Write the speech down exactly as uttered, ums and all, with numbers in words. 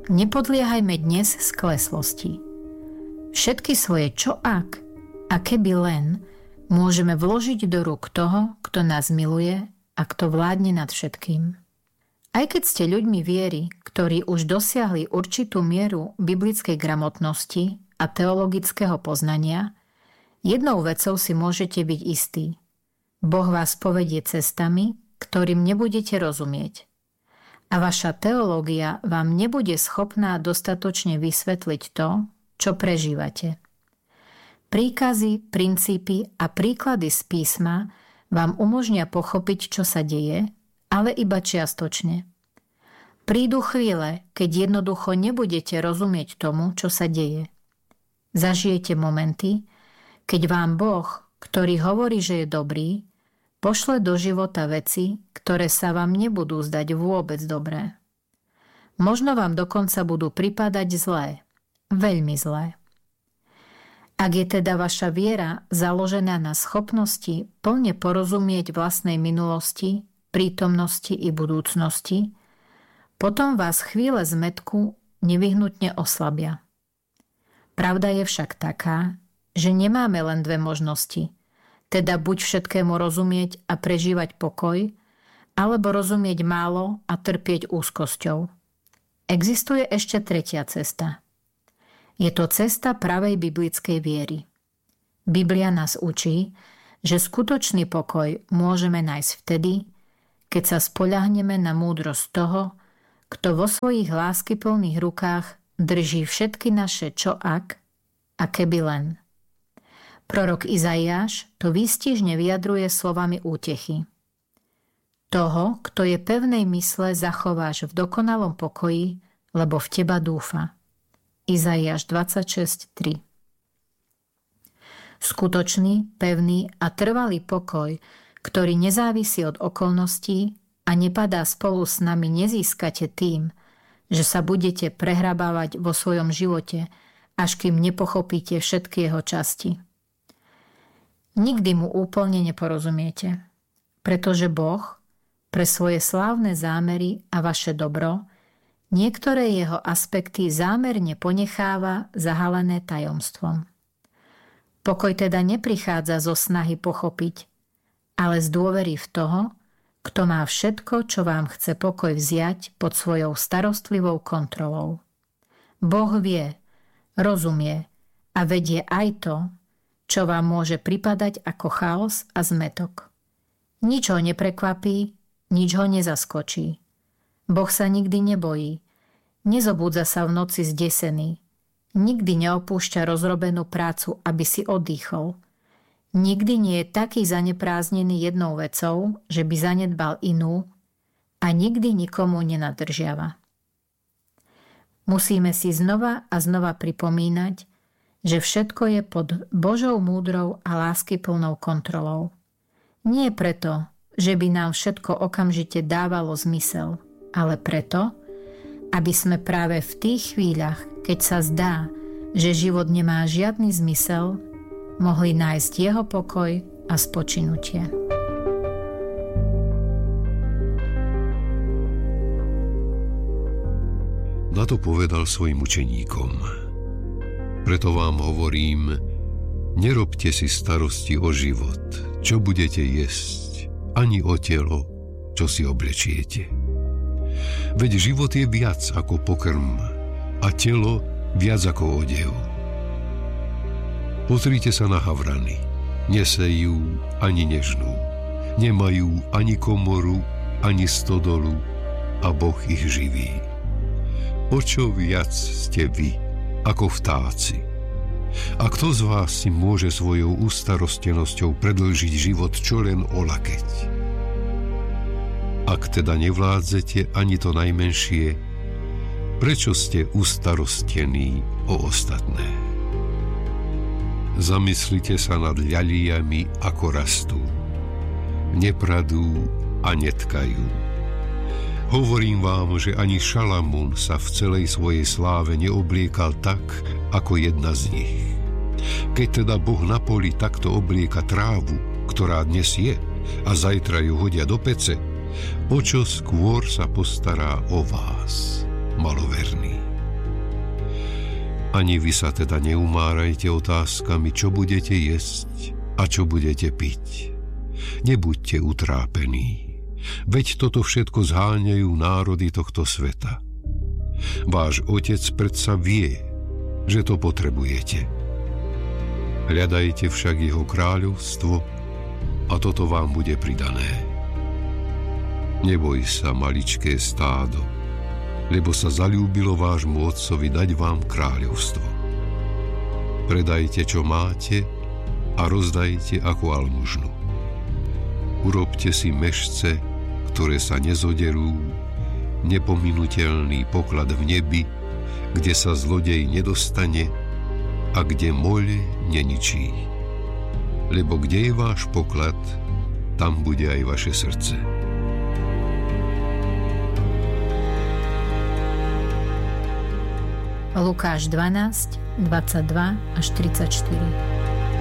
Nepodliehajme dnes skleslosti. Všetky svoje čo ak a keby len môžeme vložiť do rúk toho, kto nás miluje a kto vládne nad všetkým. Aj keď ste ľuďmi viery, ktorí už dosiahli určitú mieru biblickej gramotnosti a teologického poznania, jednou vecou si môžete byť istí. Boh vás povedie cestami, ktorým nebudete rozumieť. A vaša teológia vám nebude schopná dostatočne vysvetliť to, čo prežívate. Príkazy, princípy a príklady z písma vám umožnia pochopiť, čo sa deje, ale iba čiastočne. Prídu chvíle, keď jednoducho nebudete rozumieť tomu, čo sa deje. Zažijete momenty, keď vám Boh, ktorý hovorí, že je dobrý, pošle do života veci, ktoré sa vám nebudú zdať vôbec dobré. Možno vám dokonca budú pripadať zlé, veľmi zlé. Ak je teda vaša viera založená na schopnosti plne porozumieť vlastnej minulosti, prítomnosti i budúcnosti, potom vás chvíle zmätku nevyhnutne oslabia. Pravda je však taká, že nemáme len dve možnosti, teda buď všetkému rozumieť a prežívať pokoj, alebo rozumieť málo a trpieť úzkosťou. Existuje ešte tretia cesta. Je to cesta pravej biblickej viery. Biblia nás učí, že skutočný pokoj môžeme nájsť vtedy, keď sa spoľahneme na múdrosť toho, kto vo svojich láskyplných rukách drží všetky naše čo ak a keby len. Prorok Izaiáš to výstižne vyjadruje slovami útechy. Toho, kto je pevnej mysle, zachováš v dokonalom pokoji, lebo v teba dúfa. Izaiáš dvadsaťšesť tri. Skutočný, pevný a trvalý pokoj, ktorý nezávisí od okolností a nepadá spolu s nami, nezískate tým, že sa budete prehrabávať vo svojom živote, až kým nepochopíte všetky jeho časti. Nikdy mu úplne neporozumiete, pretože Boh pre svoje slávne zámery a vaše dobro niektoré jeho aspekty zámerne ponecháva zahalené tajomstvom. Pokoj teda neprichádza zo snahy pochopiť, ale z dôvery v toho, kto má všetko, čo vám chce pokoj vziať pod svojou starostlivou kontrolou. Boh vie, rozumie a vedie aj to, čo vám môže pripadať ako chaos a zmätok. Nič ho neprekvapí, nič ho nezaskočí. Boh sa nikdy nebojí, nezobúdza sa v noci zdesený, nikdy neopúšťa rozrobenú prácu, aby si oddychol. Nikdy nie je taký zanepráznený jednou vecou, že by zanedbal inú a nikdy nikomu nenadržiava. Musíme si znova a znova pripomínať, že všetko je pod Božou múdrou a láskyplnou kontrolou. Nie preto, že by nám všetko okamžite dávalo zmysel, ale preto, aby sme práve v tých chvíľach, keď sa zdá, že život nemá žiadny zmysel, mohli nájsť jeho pokoj a spočinutie. Na to povedal svojim učeníkom: Preto vám hovorím, nerobte si starosti o život, čo budete jesť, ani o telo, čo si oblečiete. Veď život je viac ako pokrm a telo viac ako odev. Pozrite sa na havrany. Nesejú ani nežnú. Nemajú ani komoru, ani stodolu a Boh ich živí. O čo viac ste vy ako vtáci? A kto z vás si môže svojou ustarostenosťou predĺžiť život čo len o lakeť? Ak teda nevládzete ani to najmenšie, prečo ste ustarostení o ostatné? Zamyslite sa nad ľaliami, ako rastú. Nepradú a netkajú. Hovorím vám, že ani Šalamún sa v celej svojej sláve neobliekal tak, ako jedna z nich. Keď teda Boh na poli takto oblieka trávu, ktorá dnes je, a zajtra ju hodia do pece, o čo skôr sa postará o vás, maloverní. Ani vy sa teda neumárajte otázkami, čo budete jesť a čo budete piť. Nebuďte utrápení, veď toto všetko zháňajú národy tohto sveta. Váš Otec predsa vie, že to potrebujete. Hľadajte však jeho kráľovstvo a toto vám bude pridané. Neboj sa, maličké stádo, lebo sa zaľúbilo vášmu Otcovi dať vám kráľovstvo. Predajte, čo máte a rozdajte ako almužnu. Urobte si mešce, ktoré sa nezoderú, nepominuteľný poklad v nebi, kde sa zlodej nedostane a kde moľ neničí. Lebo kde je váš poklad, tam bude aj vaše srdce. Lukáš dvanásť, dvadsaťdva až tridsaťštyri.